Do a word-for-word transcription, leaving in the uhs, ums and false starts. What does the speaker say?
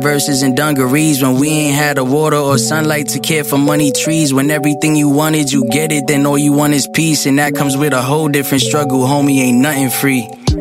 verses and dungarees. When we ain't had a water or sunlight to care for money trees. When everything you wanted, you get it, then all you want is peace. And that comes with a whole different struggle, homie, ain't nothing free.